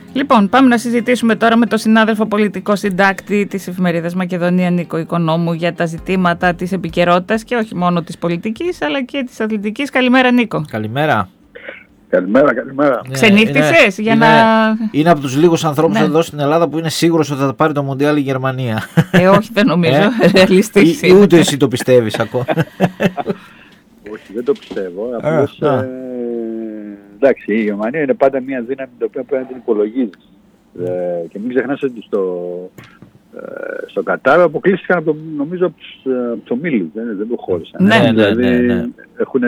Λοιπόν, πάμε να συζητήσουμε τώρα με τον συνάδελφο πολιτικό συντάκτη της εφημερίδας Μακεδονία, Νίκο Οικονόμου, για τα ζητήματα της επικαιρότητας και όχι μόνο της πολιτικής, αλλά και της αθλητικής. Καλημέρα, Νίκο. Καλημέρα. Καλημέρα. Ξενύχτησες είναι από τους λίγους ανθρώπους εδώ στην Ελλάδα που είναι σίγουρος ότι θα πάρει το Μουντιάλ η Γερμανία. Όχι, δεν νομίζω. Ρεαλιστής. Ούτε εσύ το πιστεύεις ακόμα. Όχι, δεν το πιστεύω. Απλώς, εντάξει, η Γερμανία είναι πάντα μια δύναμη την οποία πρέπει να την υπολογίζεις. Και μην ξεχνάς ότι στο Κατάρ αποκλείστηκαν νομίζω από τους ομίλους. Δεν προχώρησαν. Ναι. Έχουν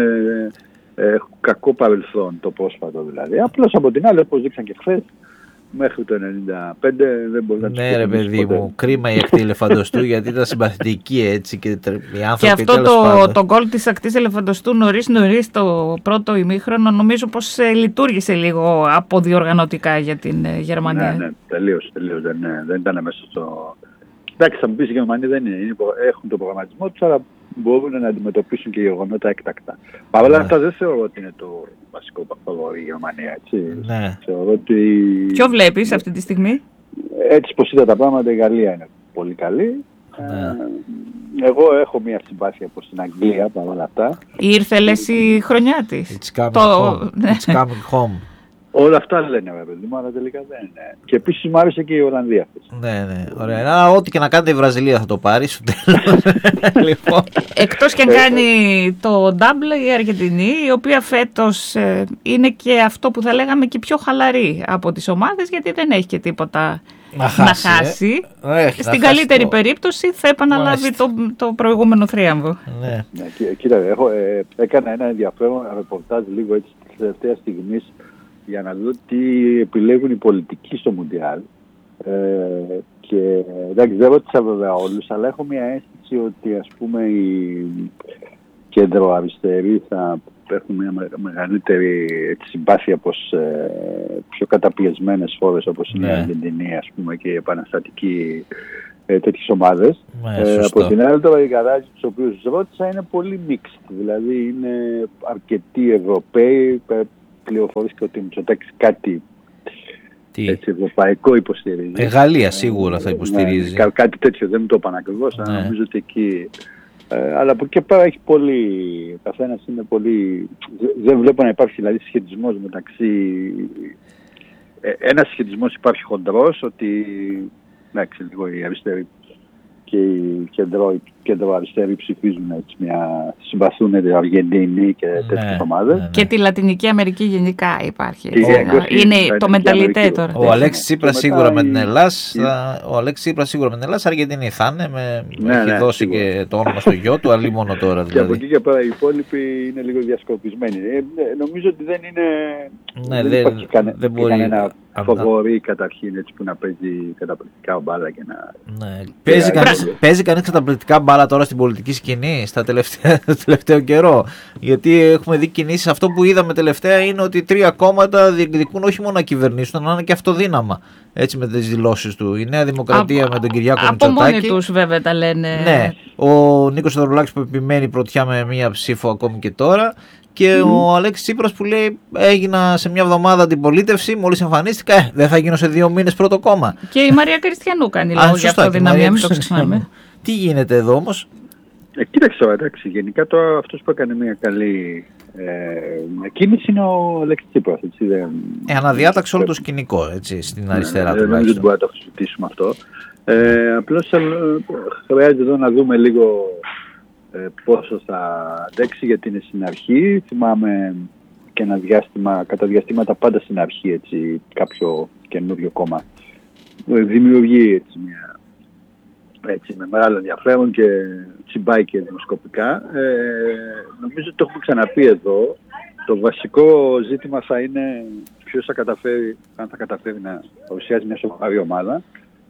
κακό παρελθόν το πρόσφατο δηλαδή. Απλώς από την άλλη, όπως δείξαν και χθες, μέχρι το 95 δεν μπορεί να τους Ναι, ρε παιδί μου, κρίμα η ακτή Ελεφαντοστού γιατί ήταν συμπαθητική έτσι και οι άνθρωποι. Και αυτό το γκολ της ακτής Ελεφαντοστού νωρίς το πρώτο ημίχρονο νομίζω πως λειτουργήσε λίγο αποδιοργανωτικά για την Γερμανία. Ναι, τελείως. Δεν ήταν μέσα στο... Εντάξει, θα μου πεις οι Γερμανοί δεν έχουν το προγραμματισμό τους, αλλά μπορούν να αντιμετωπίσουν και γεγονότα έκτακτα. Παρ' όλα αυτά δεν θεωρώ ότι είναι το βασικό φαβορί η Γερμανία, έτσι. Ναι. Θεωρώ ότι... Ποιο βλέπεις αυτή τη στιγμή? Έτσι πως είδα τα πράγματα, η Γαλλία είναι πολύ καλή. Ναι. Εγώ έχω μια συμπάθεια προς την Αγγλία παρ' όλα αυτά. Ήρθε λες η χρονιά της. It's coming home. Όλα αυτά λένε παιδί μου, αλλά τελικά δεν είναι. Και επίσης μου άρεσε και η Ολλανδία αυτής. Ναι, ωραία. Ό,τι και να κάνετε η Βραζιλία θα το πάρει στο τέλος. Λοιπόν. Εκτός και αν κάνει το double η Αργεντινή, η οποία φέτος είναι και αυτό που θα λέγαμε και πιο χαλαρή από τις ομάδες, γιατί δεν έχει και τίποτα να χάσει. Στην καλύτερη περίπτωση θα επαναλάβει το προηγούμενο θρίαμβο. Ναι, κοίτα, έκανα ένα ενδιαφέρον ρεπορτάζ λίγο έτσι τη τελευταία στιγμή για να δω τι επιλέγουν οι πολιτικοί στο Μουντιάλ. Και εντάξει, δεν ρώτησα βέβαια όλους, αλλά έχω μια αίσθηση ότι ας πούμε οι κέντρο-αριστεροί θα έχουν μια μεγαλύτερη συμπάθεια προς πιο καταπιεσμένες χώρες όπως είναι η Αργεντινή, ας πούμε, και οι επαναστατικοί τέτοιες ομάδες. Από την άλλη τώρα οι Γαράζοι τους οποίους ρώτησα είναι πολύ mixed, δηλαδή είναι αρκετοί Ευρωπαίοι. Πληροφορείς και ότι ο Μητσοτάκης κάτι έτσι, ευρωπαϊκό υποστηρίζει. Γαλλία σίγουρα θα υποστηρίζει. Κάτι τέτοιο, δεν μου το είπαν ακριβώς, αλλά νομίζω ότι εκεί... αλλά από εκεί πέρα έχει πολύ... Ο καθένας είναι πολύ... Δεν βλέπω να υπάρχει δηλαδή σχετισμός μεταξύ... Ένας σχετισμός υπάρχει χοντρός, ότι... Εντάξει, λίγο οι αριστεροί και οι κεντροαριστεροί ψηφίζουν έτσι συμπαθούν την Αργεντινή και τέτοιες ομάδες. Και τη Λατινική Αμερική γενικά υπάρχει. Είναι το μεταλλιτέ τώρα. Ο Αλέξης Τσίπρας σίγουρα με την Ελλάς, Αργεντινή θα είναι. Έχει δώσει και το όνομα στο γιο του, αλλή μόνο τώρα δηλαδή. Και από εκεί και πέρα οι υπόλοιποι είναι λίγο διασκορπισμένοι. Νομίζω ότι δεν είναι... Δεν υπάρχει κανένα φαβορί καταρχήν έτσι που να παίζει καταπληκτικά μπάλα και να... Παίζει κανείς καταπληκτικά μπάλα τώρα στην πολιτική σκηνή στο τελευταίο καιρό? Γιατί έχουμε δει κινήσεις, αυτό που είδαμε τελευταία είναι ότι 3 κόμματα διεκδικούν όχι μόνο να κυβερνήσουν, αλλά και αυτοδύναμα. Έτσι με τις δηλώσεις του. Η Νέα Δημοκρατία με τον Κυριάκο Μητσοτάκη. Από μόνοι τους βέβαια τα λένε. Ναι. Ο Νίκος Ανδρουλάκης που επιμένει πρωτιά με μία ψήφο ακόμη και τώρα. Και ο Αλέξης Τσίπρας που λέει έγινα σε μια εβδομάδα αντιπολίτευση, μόλις εμφανίστηκα, δεν θα γίνω σε 2 μήνες πρώτο κόμμα. Και η Μαρία Κριστιανού κάνει λόγο για αυτοδυναμία, μην το ξεχνάμε. Τι γίνεται εδώ όμως? Κοίταξε τώρα, εντάξει, γενικά τώρα αυτός που έκανε μια καλή κίνηση είναι ο Αλέξης Τσίπρας. Αναδιάταξε όλο το σκηνικό έτσι, στην αριστερά τουλάχιστον. Δεν μπορούμε να το συζητήσουμε αυτό. Απλώς χρειάζεται εδώ να δούμε λίγο πόσο θα αντέξει, γιατί είναι στην αρχή. Θυμάμαι και ένα διάστημα, κατά διαστήματα πάντα στην αρχή έτσι, κάποιο καινούριο κόμμα δημιουργεί έτσι, με μεγάλο ενδιαφέρον και τσιμπάει και δημοσκοπικά. Νομίζω ότι το έχουμε ξαναπεί εδώ. Το βασικό ζήτημα θα είναι ποιος θα καταφέρει, αν θα καταφέρει να παρουσιάζει μια σοβαρή ομάδα.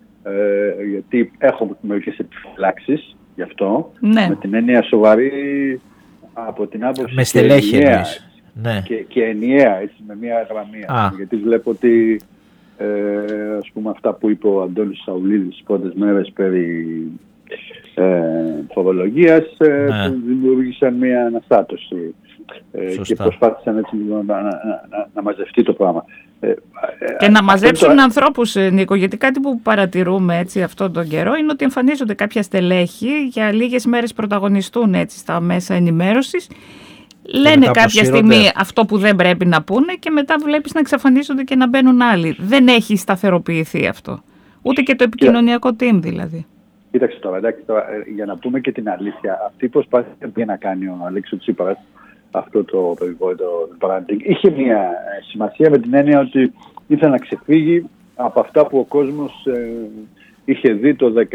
Γιατί έχω μερικές επιφυλάξεις γι' αυτό. Ναι. Με την έννοια σοβαρή από την άποψη με στελέχη και ενιαία, έτσι, με μια γραμμή. Γιατί βλέπω ότι ας πούμε αυτά που είπε ο Αντώνης Σαουλίδης τις πρώτες μέρες περί φορολογίας που δημιούργησαν μια αναστάτωση και προσπάθησαν έτσι να μαζευτεί το πράγμα. Και να μαζέψουν ανθρώπους, Νίκο, γιατί κάτι που παρατηρούμε έτσι αυτόν τον καιρό είναι ότι εμφανίζονται κάποια στελέχη, για λίγες μέρες πρωταγωνιστούν έτσι στα μέσα ενημέρωσης, λένε κάποια στιγμή αυτό που δεν πρέπει να πούνε και μετά βλέπεις να εξαφανίζονται και να μπαίνουν άλλοι. Δεν έχει σταθεροποιηθεί αυτό. Ούτε και το επικοινωνιακό team δηλαδή. Κοίταξε τώρα, για να πούμε και την αλήθεια, αυτή η προσπάθεια που να κάνει ο Αλέξης Τσίπρας, αυτό το παράδειγμα, είχε μια σημασία με την έννοια ότι ήθελε να ξεφύγει από αυτά που ο κόσμος είχε δει το 15-19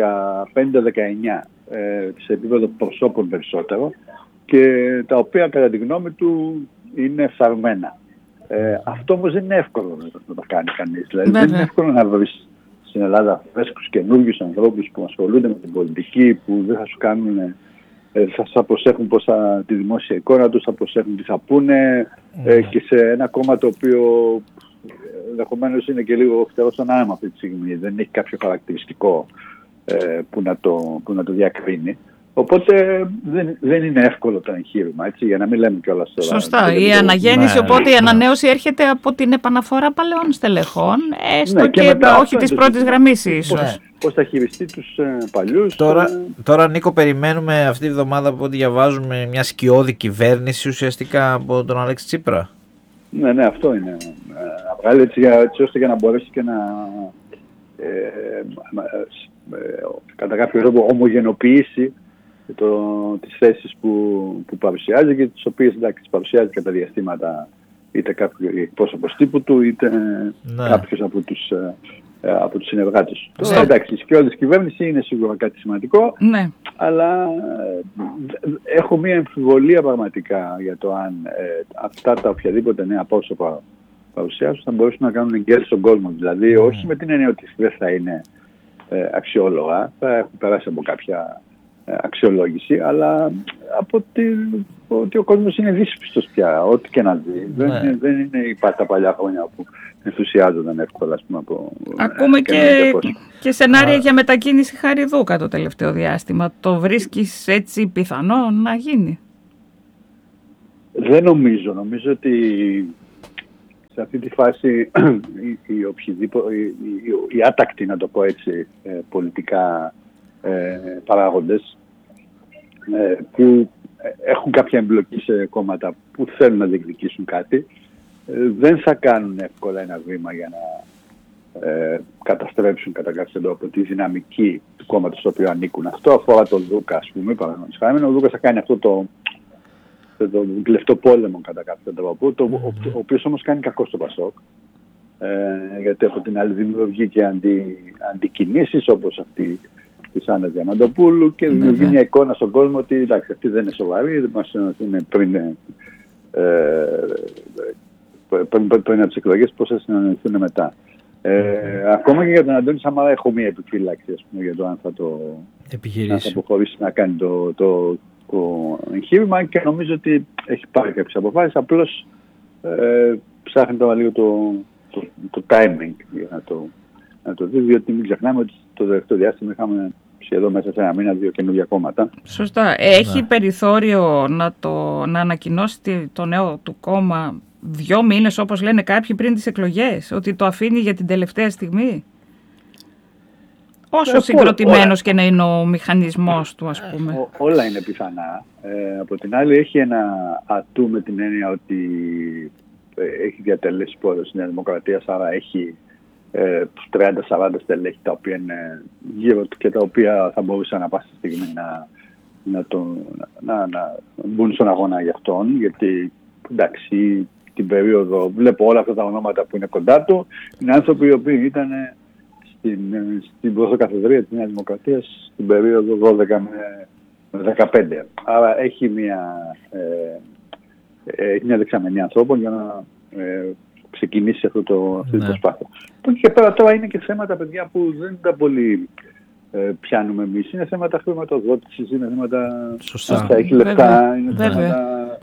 σε επίπεδο προσώπων περισσότερο και τα οποία κατά τη γνώμη του είναι φθαρμένα. Αυτό όμως δεν είναι εύκολο να το κάνει κανείς. Δηλαδή δεν είναι εύκολο να βρεις στην Ελλάδα φρέσκους καινούργιους ανθρώπους που ασχολούνται με την πολιτική, που δεν θα σου κάνουν, θα προσέχουν πώς τη δημόσια εικόνα τους, θα προσέχουν τι θα πούνε και σε ένα κόμμα το οποίο ενδεχομένως είναι και λίγο φτερό στον άνεμα αυτή τη στιγμή. Δεν έχει κάποιο χαρακτηριστικό που να το διακρίνει. Οπότε δεν είναι εύκολο το εγχείρημα, έτσι, για να μην λέμε κιόλας τώρα. Σωστά. Η αναγέννηση, οπότε η ανανέωση έρχεται από την επαναφορά παλαιών στελεχών, έστω και όχι της πρώτης γραμμής ίσως. Πώς θα χειριστεί τους παλιούς. Τώρα, Νίκο, περιμένουμε αυτή τη βδομάδα από ό,τι διαβάζουμε μια σκιώδη κυβέρνηση ουσιαστικά από τον Αλέξη Τσίπρα. Ναι, αυτό είναι. Να βγάλει έτσι ώστε για να μπορέσει και να κατά κάποιο τρόπο ομογενοποιήσει τις θέσεις που παρουσιάζει και τις οποίες τις παρουσιάζει κατά διαστήματα είτε κάποιο πρόσωπος τύπου του είτε κάποιος από τους συνεργάτες. Εντάξει, η σκιώδης κυβέρνηση είναι σίγουρα κάτι σημαντικό, αλλά έχω μία αμφιβολία πραγματικά για το αν αυτά τα οποιαδήποτε νέα πρόσωπα παρουσιάζουν θα μπορέσουν να κάνουν γκέλ στον κόσμο. Δηλαδή, όχι με την έννοια ότι δεν θα είναι αξιόλογα, θα έχουν περάσει από κάποια αξιολόγηση, αλλά από ότι ο κόσμος είναι δύσπιστος πια, ό,τι και να δει. Δεν είναι τα παλιά χρόνια που ενθουσιάζονταν εύκολα, ας πούμε, ακούμε και σενάρια για μετακίνηση Χαριδούκα το τελευταίο διάστημα. Το βρίσκεις έτσι πιθανό να γίνει? Δεν νομίζω. Νομίζω ότι σε αυτή τη φάση οι άτακτοι, να το πω έτσι, πολιτικά παράγοντες που έχουν κάποια εμπλοκή σε κόμματα που θέλουν να διεκδικήσουν κάτι, δεν θα κάνουν εύκολα ένα βήμα για να καταστρέψουν κατά κάποιο τρόπο τη δυναμική του κόμματος στο οποίο ανήκουν. Αυτό αφορά τον Δούκα, ας πούμε, παραδείγματος χάρη. Ο Δούκας θα κάνει αυτό το κλεφτό πόλεμο κατά κάποιο τρόπο, ο οποίος όμως κάνει κακό στο Πασόκ. Γιατί από την άλλη δημιουργεί και αντικινήσεις όπως αυτή της Άννας Διαμαντοπούλου και δημιουργεί μια εικόνα στον κόσμο ότι εντάξει, αυτή δεν είναι σοβαρή, δεν μας είναι πριν από τις εκλογές, πώς θα συναντηθούν μετά. Ακόμα και για τον Αντώνη Σαμαρά έχω μια επιφύλαξη, ας πούμε, για το αν θα αποχωρήσει να κάνει το εγχείρημα, και νομίζω ότι έχει πάρει κάποιες αποφάσεις, απλώς ψάχνει τώρα λίγο το timing για να το δει, διότι μην ξεχνάμε ότι το τελευταίο διάστημα είχαμε σχεδόν μέσα σε ένα μήνα 2 καινούργια κόμματα. Σωστά. Έχει περιθώριο να ανακοινώσει το νέο του κόμμα 2 μήνες, όπως λένε κάποιοι, πριν τις εκλογές, ότι το αφήνει για την τελευταία στιγμή? Όσο συγκροτημένος και να είναι ο μηχανισμός του, ας πούμε. Όλα είναι πιθανά. Από την άλλη έχει ένα ατού με την έννοια ότι έχει διατελέσει πόρος στη Νέα Δημοκρατία, άρα έχει 30-40 στελέχη τα οποία είναι γύρω του και τα οποία θα μπορούσαν να πάση στη στιγμή να μπουν στον αγώνα για αυτόν, γιατί εντάξει, την περίοδο βλέπω όλα αυτά τα ονόματα που είναι κοντά του, είναι άνθρωποι οι οποίοι ήταν στην πρωτοκαθεδρία της Νέας Δημοκρατίας στην περίοδο 12 με 15. Άρα έχει μια δεξαμενή ανθρώπων για να ξεκινήσει αυτή την προσπάθεια. Από εκεί και πέρα τώρα είναι και θέματα, παιδιά, που δεν τα πολύ πιάνουμε εμείς. Είναι θέματα χρηματοδότησης, είναι θέματα θα έχει λεφτά, είναι θέματα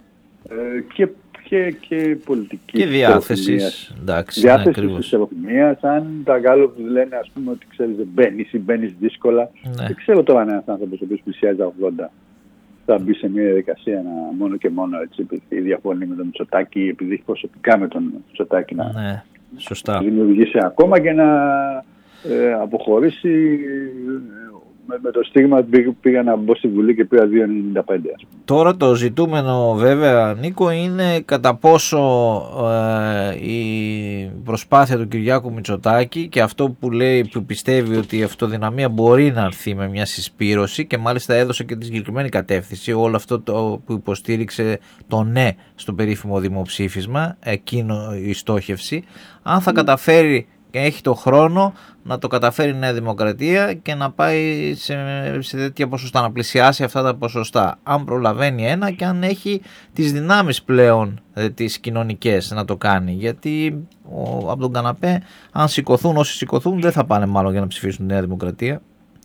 και πολιτική. Και διάθεσης. Διάθεσης της ευρωφημίας. Αν τα Γκάλοπ λένε, ας πούμε, ότι ξέρεις μπαίνεις δύσκολα. Δεν ξέρω τώρα αν ένας άνθρωπος ο οποίος πλησιάζει τα 80 θα μπει σε μια διαδικασία μόνο και μόνο έτσι, επειδή διαφωνεί με τον Μητσοτάκη, επειδή έχει προσωπικά με τον Μητσοτάκη να δημιουργήσει ακόμα και να αποχωρήσει με το στίγμα ότι πήγα να μπω στη Βουλή και πήγα 2,95. Τώρα το ζητούμενο βέβαια, Νίκο, είναι κατά πόσο η προσπάθεια του Κυριάκου Μητσοτάκη και αυτό που λέει, που πιστεύει ότι η αυτοδυναμία μπορεί να έρθει με μια συσπήρωση, και μάλιστα έδωσε και τη συγκεκριμένη κατεύθυνση, όλο αυτό το που υποστήριξε το ναι στο περίφημο δημοψήφισμα, εκείνο η στόχευση, αν θα καταφέρει και έχει το χρόνο να το καταφέρει η Νέα Δημοκρατία και να πάει σε τέτοια ποσοστά, να πλησιάσει αυτά τα ποσοστά. Αν προλαβαίνει ένα και αν έχει τις δυνάμεις πλέον τις κοινωνικές να το κάνει. Γιατί από τον καναπέ, αν σηκωθούν όσοι σηκωθούν, δεν θα πάνε μάλλον για να ψηφίσουν τη Νέα Δημοκρατία.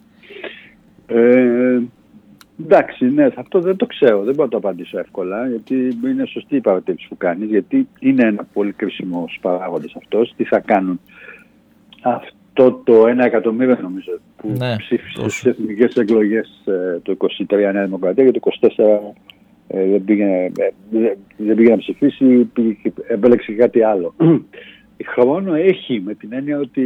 Εντάξει, ναι, αυτό δεν το ξέρω, δεν μπορώ να το απαντήσω εύκολα, γιατί είναι σωστή η παρατήρηση που κάνεις, γιατί είναι ένα πολύ κρίσιμος παράγοντας αυτός. Τι θα κάνουν αυτό το 1 εκατομμύριο, νομίζω, που ψήφισε στις εθνικές εκλογές το 23 Νέα Δημοκρατία, και το 24 δεν πήγε να ψηφίσει, επέλεξε κάτι άλλο. Χρόνο έχει, με την έννοια ότι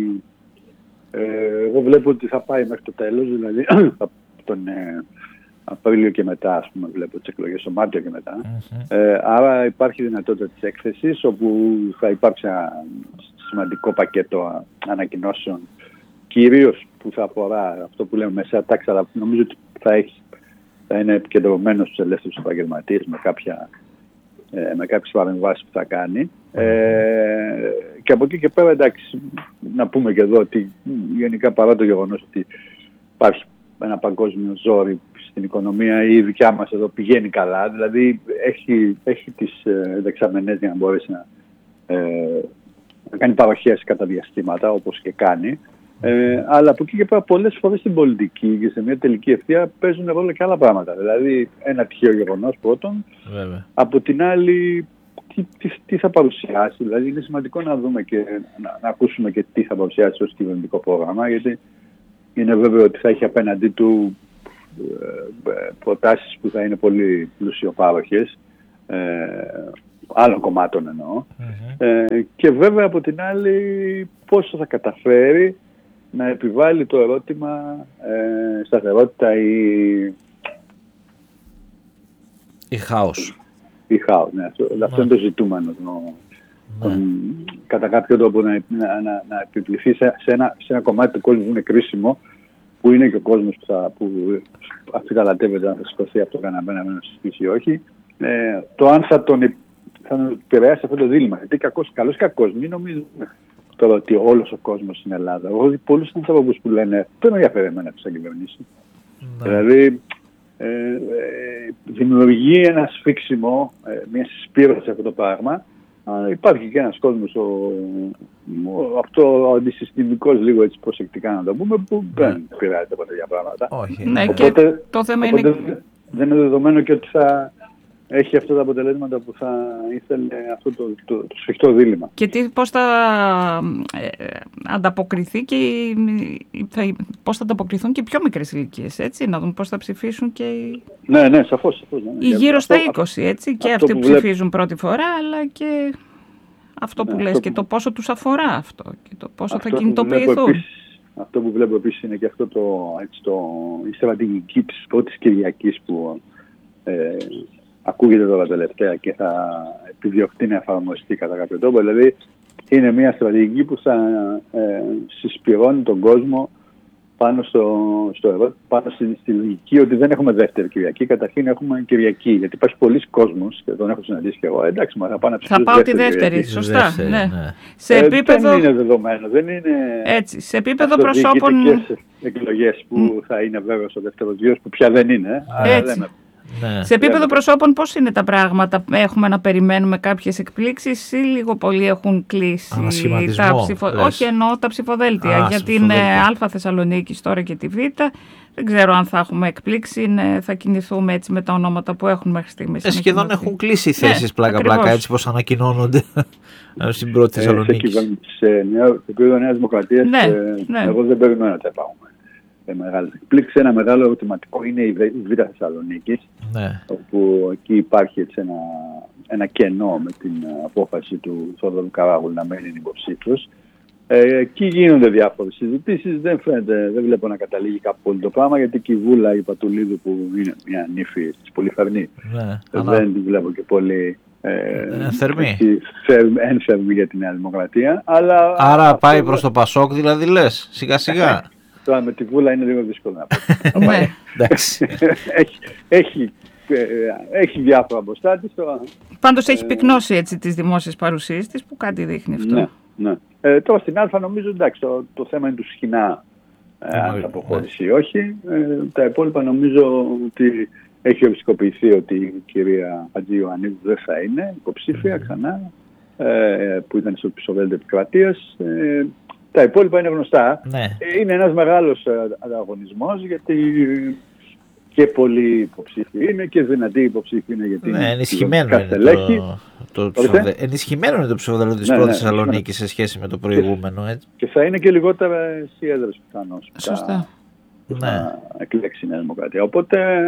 εγώ βλέπω ότι θα πάει μέχρι το τέλος, δηλαδή τον Απρίλιο και μετά, ας πούμε, βλέπω τις εκλογές, το Μάρτιο και μετά. Άρα υπάρχει δυνατότητα της έκθεσης, όπου θα υπάρξει ένα σημαντικό πακέτο ανακοινώσεων, κυρίως που θα αφορά αυτό που λέμε μεσαία τάξη, αλλά νομίζω ότι θα είναι επικεντρωμένο στους ελεύθερους επαγγελματίες με κάποιες παρεμβάσεις που θα κάνει. Και από εκεί και πέρα, εντάξει, να πούμε και εδώ ότι γενικά, παρά το γεγονός ότι υπάρχει ένα παγκόσμιο ζόρι στην οικονομία, η δικιά μας εδώ πηγαίνει καλά, δηλαδή έχει τις δεξαμενές για να μπορέσει να κάνει παροχές κατά διαστήματα, όπως και κάνει. Αλλά από εκεί και πέρα, πολλές φορές στην πολιτική και σε μια τελική ευθεία παίζουν ρόλο και άλλα πράγματα. Δηλαδή, ένα τυχαίο γεγονός πρώτον. Βέβαια. Από την άλλη, τι θα παρουσιάσει. Δηλαδή, είναι σημαντικό να δούμε και να ακούσουμε και τι θα παρουσιάσει ως κυβερνητικό πρόγραμμα, γιατί είναι βέβαιο ότι θα έχει απέναντί του προτάσεις που θα είναι πολύ πλουσιοπάροχες, άλλων κομμάτων εννοώ. Και βέβαια από την άλλη, πόσο θα καταφέρει να επιβάλλει το ερώτημα σταθερότητα ή χάος. Ναι. Αυτό είναι το ζητούμενο. Κατά κάποιο τρόπο να επιβληθεί σε ένα κομμάτι του κόσμου που είναι κρίσιμο, που είναι και ο κόσμος που αφιταλατεύεται να θα σηκωθεί από το καναπέ να ψηφίσει ή όχι, το αν θα τον επηρεάσει αυτό το δίλημμα. Γιατί καλός ή κακός, μην νομίζουμε τώρα ότι όλος ο κόσμος στην Ελλάδα. Εγώ έχω πολλούς ανθρώπους που λένε δεν με ενδιαφέρει εμένα ποιος θα κυβερνήσει. Δηλαδή δημιουργεί ένα σφίξιμο, μια συσπήρωση αυτό το πράγμα. Υπάρχει και ένας κόσμος, αυτό ο αντισυστημικός, λίγο έτσι προσεκτικά να το πούμε, που δεν πειράζεται από τέτοια πράγματα. Ναι, οπότε, και το θέμα είναι... Δεν είναι δεδομένο και ότι θα έχει αυτά τα αποτελέσματα που θα ήθελε αυτό το σφιχτό δίλημμα. Και πώς θα ανταποκριθεί και πώς θα ανταποκριθούν και οι πιο μικρές ηλικίες, έτσι, να δουν πώς θα ψηφίσουν και Ναι, σαφώς. Οι γύρω στα 20, έτσι, και αυτοί που ψηφίζουν πρώτη φορά, αλλά και αυτό που λες και το πόσο τους αφορά αυτό και το πόσο θα κινητοποιηθούν. Αυτό που βλέπω επίσης είναι και αυτό η στρατηγική της πρώτης Κυριακής που ακούγεται τώρα τελευταία και θα επιδιωχτεί να εφαρμοστεί κατά κάποιο τρόπο. Δηλαδή είναι μια στρατηγική που θα συσπηρώνει τον κόσμο πάνω πάνω στη λογική ότι δεν έχουμε δεύτερη Κυριακή. Καταρχήν έχουμε Κυριακή. Γιατί υπάρχει πολλοί κόσμος και τον έχω συναντήσει και εγώ. Εντάξει, μα θα πάω να ψηφίσω. Θα πάω τη δεύτερη, σωστά. Ναι. Σε επίπεδο... Δεν είναι δεδομένο. Δεν είναι έτσι. Σε επίπεδο προσώπων. Εκλογές που θα είναι βέβαιο ο δεύτερος γύρος, που πια δεν είναι. Ναι. Σε επίπεδο προσώπων πώς είναι τα πράγματα? Έχουμε να περιμένουμε κάποιες εκπλήξεις ή λίγο πολύ έχουν κλείσει τα όχι εννοώ τα ψηφοδέλτια για την Α Θεσσαλονίκη τώρα και τη Β. Δεν ξέρω αν θα έχουμε εκπλήξει, θα κινηθούμε έτσι με τα ονόματα που έχουν μέχρι στιγμής. Σχεδόν έχουν κλείσει οι θέσεις πλάκα-πλάκα έτσι πως ανακοινώνονται στην πρώτη Θεσσαλονίκη. Σε επίπεδο Νέας Δημοκρατίας εγώ δεν περιμένω να τα πάμε. μεγάλες εκπλήξεις. Ένα μεγάλο ερωτηματικό είναι η Β' Θεσσαλονίκης, ναι. όπου εκεί υπάρχει έτσι ένα κενό με την απόφαση του Θόδωρου Καράγουλου να μένει υποψήφιος. Εκεί γίνονται διάφορες συζητήσεις, δεν βλέπω να καταλήγει κάπου πολύ το πράγμα, γιατί και η Βούλα η Πατουλίδου, που είναι μια νύφη της Πολυφερνή, δεν τη βλέπω και πολύ ένθερμη για τη Νέα Δημοκρατία. Άρα πάει προς το Πασόκ, δηλαδή, λες, σιγά σιγά. Τώρα με τη Βούλα είναι λίγο δύσκολο να πω. Έχει διάφορα μπροστά της. Πάντως έχει πυκνώσει έτσι τις δημόσιες παρουσίες της, που κάτι δείχνει αυτό. Ναι. Τώρα στην Α νομίζω, εντάξει, το θέμα είναι του Σχοινά, αν θα αποχωρήσει ή όχι. Τα υπόλοιπα νομίζω ότι έχει οριστικοποιηθεί ότι η κυρία Χατζη-Ιωαννίδου δεν θα είναι υποψήφια ξανά, που ήταν στο ψηφοδέλτιο επικρατείας. Τα υπόλοιπα είναι γνωστά. Ναι. Είναι ένας μεγάλος ανταγωνισμός, γιατί και πολλοί υποψήφοι είναι και δυνατοί υποψήφοι είναι, γιατί ενισχυμένο είναι το ψηφοδέλτιο της πρώτης Θεσσαλονίκης σε σχέση με το προηγούμενο. Έτσι. Και θα είναι και λιγότερα οι έδρες πιθανώς. Σωστά. Θα εκλέξει η Νέα Δημοκρατία. Οπότε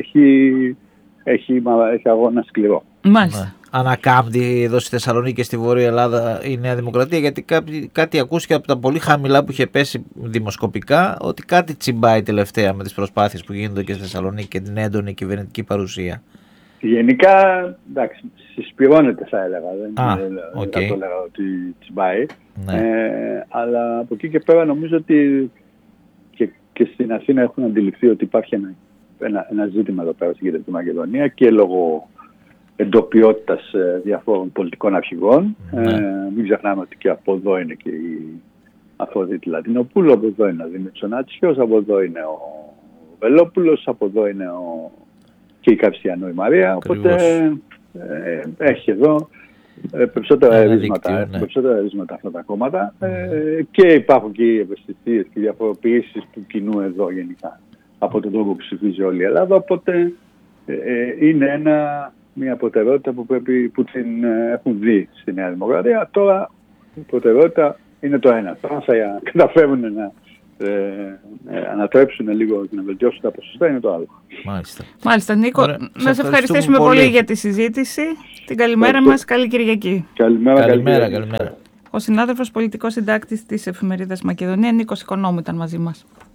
έχει αγώνα σκληρό. Μάλιστα. Ανακάμπτει εδώ στη Θεσσαλονίκη και στη Βόρεια Ελλάδα η Νέα Δημοκρατία, γιατί κάτι ακούστηκε από τα πολύ χαμηλά που είχε πέσει δημοσκοπικά, ότι κάτι τσιμπάει τελευταία με τις προσπάθειες που γίνονται και στη Θεσσαλονίκη και την έντονη κυβερνητική παρουσία. Γενικά, εντάξει, συσπυρώνεται θα έλεγα, δεν θα το έλεγα ότι τσιμπάει, αλλά από εκεί και πέρα νομίζω ότι και στην Αθήνα έχουν αντιληφθεί ότι υπάρχει ένα ζήτημα εδώ πέρα στην Κεντρική Μακεδονία, και λόγω εντοπιότητας διαφόρων πολιτικών αρχηγών. Μην ξεχνάμε ότι και από εδώ είναι και η Αφροδίτη Λατινοπούλου, από εδώ είναι ο Δημήτρης Ατσιός, από εδώ είναι ο Βελόπουλος, από εδώ είναι και η Καψιανό η Μαρία. Οπότε έχει εδώ περισσότερα ερίσματα αυτά τα κόμματα, και υπάρχουν και οι ευαισθησίες και οι διαφοροποιήσεις του κοινού εδώ γενικά από τον τρόπο που ψηφίζει όλη η Ελλάδα. Οπότε είναι μια προτεραιότητα που την έχουν δει στη Νέα Δημοκρατία. Τώρα η προτεραιότητα είναι το ένα. Τώρα θα καταφέρουν να ανατρέψουν λίγο και να βελτιώσουν τα ποσοστά, είναι το άλλο. Μάλιστα, Νίκο. Να σε ευχαριστήσουμε πολύ για τη συζήτηση. Την καλημέρα μας. Καλή Κυριακή. Καλημέρα. Ο συνάδελφος πολιτικός συντάκτης της εφημερίδας Μακεδονία, Νίκος Οικονόμου, ήταν μαζί μας.